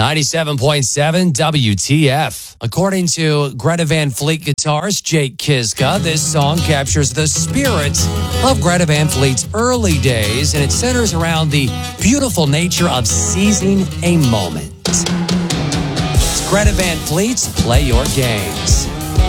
97.7 WTF. According to Greta Van Fleet guitarist Jake Kiska, this song captures the spirit of Greta Van Fleet's early days, and it centers around the beautiful nature of seizing a moment. It's Greta Van Fleet's Play Your Games.